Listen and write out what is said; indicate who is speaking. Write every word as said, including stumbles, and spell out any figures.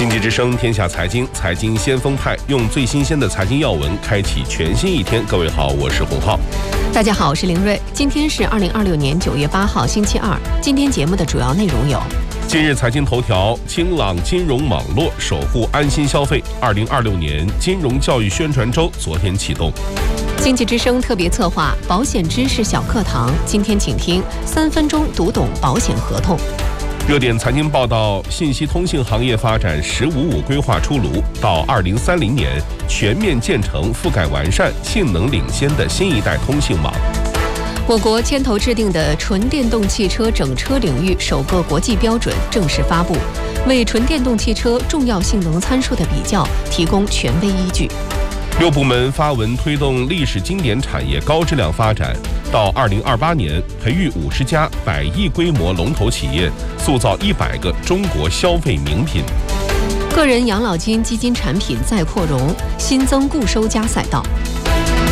Speaker 1: 经济之声天下财经，财经先锋派用最新鲜的财经要闻开启全新一天。各位好，我是洪浩。
Speaker 2: 大家好，我是林睿。今天是二零二六年九月八号，星期二。今天节目的主要内容有：
Speaker 1: 今日财经头条，清朗金融网络，守护安心消费。二零二六年金融教育宣传周昨天启动。
Speaker 2: 经济之声特别策划保险知识小课堂，今天请听三分钟读懂保险合同。
Speaker 1: 热点财经报道，信息通信行业发展“十五五”规划出炉，到二零三零年全面建成覆盖完善、性能领先的新一代通信网。
Speaker 2: 我国牵头制定的纯电动汽车整车领域首个国际标准正式发布，为纯电动汽车重要性能参数的比较提供权威依据。
Speaker 1: 六部门发文推动历史经典产业高质量发展，到二零二八年培育五十家百亿规模龙头企业，塑造一百个中国消费名品。
Speaker 2: 个人养老金基金产品再扩容，新增固收加赛道。